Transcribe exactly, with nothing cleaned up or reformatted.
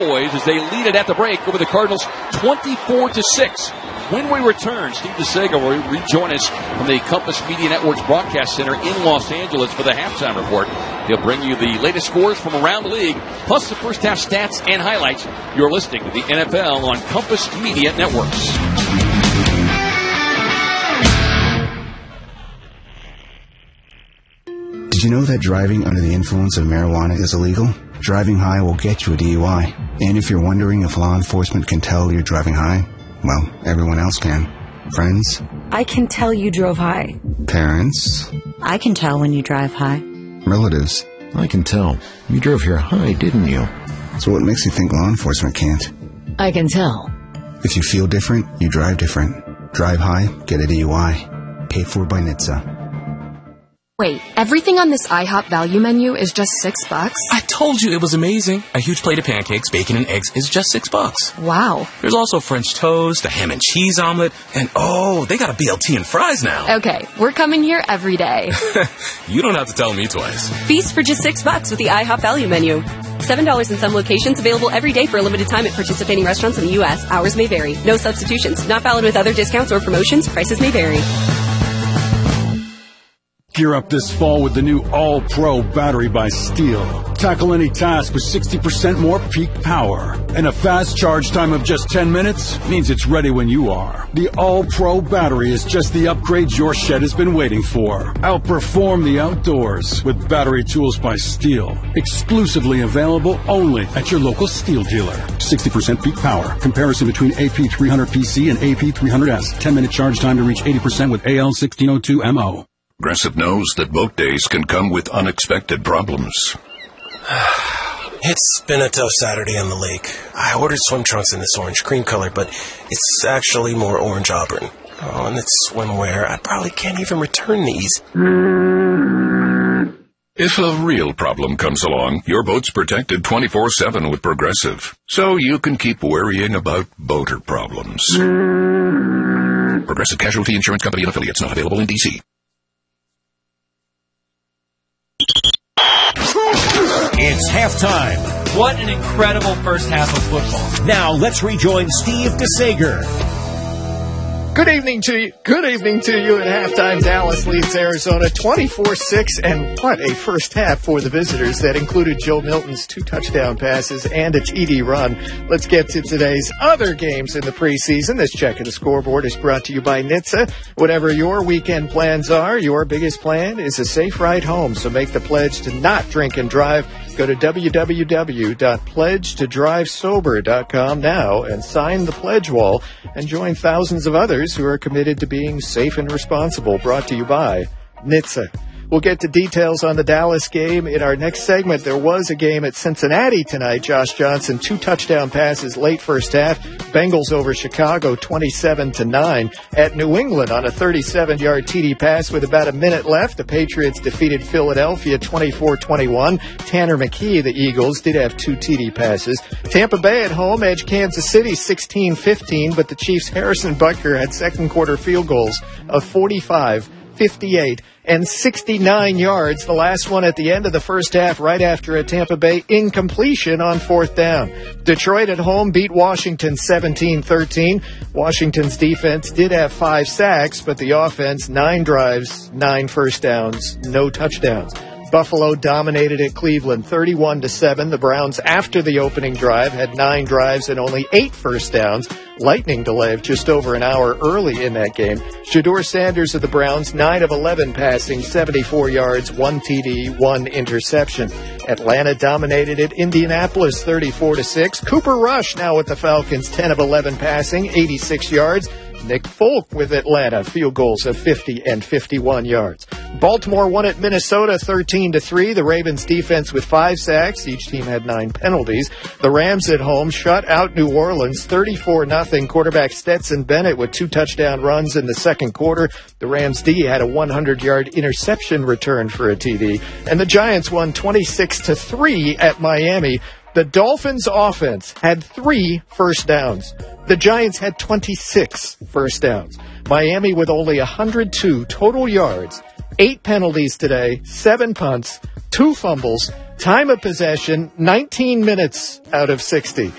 Boys as they lead it at the break over the Cardinals twenty-four to six. When we return, Steve DeSega will rejoin us from the Compass Media Network's broadcast center in Los Angeles for the halftime report. He'll bring you the latest scores from around the league, plus the first half stats and highlights. You're listening to the N F L on Compass Media Networks. Did you know that driving under the influence of marijuana is illegal? Driving high will get you a D U I. And if you're wondering if law enforcement can tell you're driving high, well, everyone else can. Friends? I can tell you drove high. Parents? I can tell when you drive high. Relatives? I can tell. You drove here high, didn't you? So what makes you think law enforcement can't? I can tell. If you feel different, you drive different. Drive high, get a D U I. Paid for by N H T S A. Wait, everything on this IHOP value menu is just six bucks? I told you it was amazing. A huge plate of pancakes, bacon, and eggs is just six bucks. Wow. There's also French toast, a ham and cheese omelet, and oh, they got a B L T and fries now. Okay, we're coming here every day. You don't have to tell me twice. Feast for just six bucks with the IHOP value menu. Seven dollars in some locations, available every day for a limited time at participating restaurants in the U S. Hours may vary. No substitutions. Not valid with other discounts or promotions. Prices may vary. Gear up this fall with the new All-Pro battery by Steel. Tackle any task with sixty percent more peak power. And a fast charge time of just ten minutes means it's ready when you are. The All-Pro battery is just the upgrade your shed has been waiting for. Outperform the outdoors with battery tools by Steel. Exclusively available only at your local Steel dealer. sixty percent peak power. Comparison between A P three hundred P C and A P three hundred S. ten minute charge time to reach eighty percent with A L sixteen oh two M O. Progressive knows that boat days can come with unexpected problems. It's been a tough Saturday on the lake. I ordered swim trunks in this orange cream color, but it's actually more orange auburn. Oh, and it's swimwear. I probably can't even return these. If a real problem comes along, your boat's protected twenty-four seven with Progressive, so you can keep worrying about boater problems. Progressive Casualty Insurance Company and affiliates, not available in D C. It's halftime. What an incredible first half of football. Now let's rejoin Steve DeSager. Good evening to you. Good evening to you at halftime. Dallas leads Arizona twenty-four six, and what a first half for the visitors that included Joe Milton's two touchdown passes and a T D run. Let's get to today's other games in the preseason. This check of the scoreboard is brought to you by N H T S A. Whatever your weekend plans are, your biggest plan is a safe ride home. So make the pledge to not drink and drive. Go to w w w dot pledge to drive sober dot com now and sign the pledge wall and join thousands of others who are committed to being safe and responsible. Brought to you by N H T S A. We'll get to details on the Dallas game in our next segment. There was a game at Cincinnati tonight. Josh Johnson, two touchdown passes late first half. Bengals over Chicago twenty-seven to nine. At New England on a thirty-seven yard T D pass with about a minute left, the Patriots defeated Philadelphia twenty-four twenty-one. Tanner McKee, the Eagles, did have two T D passes. Tampa Bay at home edged Kansas City sixteen fifteen, but the Chiefs' Harrison Butker had second quarter field goals of forty-five, fifty-eight, and sixty-nine yards. The last one at the end of the first half, right after a Tampa Bay incompletion on fourth down. Detroit at home beat Washington seventeen thirteen. Washington's defense did have five sacks, but the offense, nine drives, nine first downs, no touchdowns. Buffalo dominated at Cleveland thirty-one to seven. The Browns, after the opening drive, had nine drives and only eight first downs. Lightning delay of just over an hour early in that game. Shedeur Sanders of the Browns, nine of eleven passing, seventy-four yards, one T D, one interception. Atlanta dominated at Indianapolis thirty-four to six. Cooper Rush now with the Falcons, ten of eleven passing, eighty-six yards. Nick Folk with Atlanta, field goals of fifty and fifty-one yards. Baltimore won at Minnesota thirteen to three. The Ravens defense with five sacks. Each team had nine penalties. The Rams at home shut out New Orleans thirty-four nothing. Quarterback Stetson Bennett with two touchdown runs in the second quarter. The Rams D had a one hundred yard interception return for a T D. And the Giants won twenty-six to three at Miami. The Dolphins offense had three first downs. The Giants had twenty-six first downs. Miami with only one hundred two total yards, eight penalties today, seven punts, two fumbles, Time of possession, nineteen minutes out of sixty.